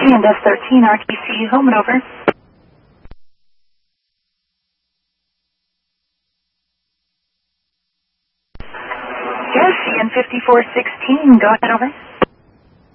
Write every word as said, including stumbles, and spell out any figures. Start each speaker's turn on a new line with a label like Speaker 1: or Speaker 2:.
Speaker 1: and S thirteen R T C, home and over. Yes, C N fifty-four sixteen, go ahead, over.